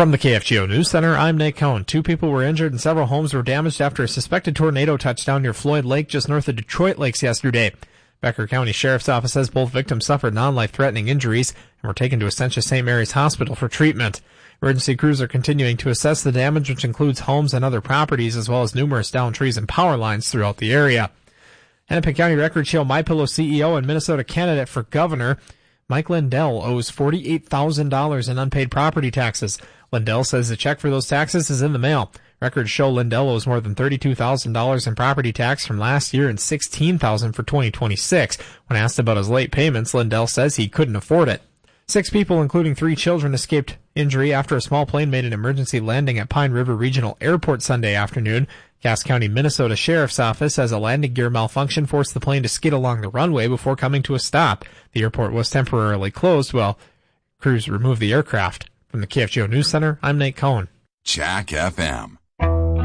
From the KFGO News Center, I'm Nate Cohn. 2 people were injured and several homes were damaged after a suspected tornado touched down near Floyd Lake just north of Detroit Lakes yesterday. Becker County Sheriff's Office says both victims suffered non-life-threatening injuries and were taken to Essentia St. Mary's Hospital for treatment. Emergency crews are continuing to assess the damage, which includes homes and other properties, as well as numerous downed trees and power lines throughout the area. Hennepin County records show MyPillow CEO and Minnesota candidate for governor Mike Lindell owes $48,000 in unpaid property taxes. Lindell says the check for those taxes is in the mail. Records show Lindell owes more than $32,000 in property tax from last year and $16,000 for 2026. When asked about his late payments, Lindell says he couldn't afford it. 6 people, including 3 children, escaped injury after a small plane made an emergency landing at Pine River Regional Airport Sunday afternoon. Cass County, Minnesota Sheriff's Office says a landing gear malfunction forced the plane to skid along the runway before coming to a stop. The airport was temporarily closed while crews removed the aircraft. From the KFGO News Center, I'm Nate Cohn. Jack FM.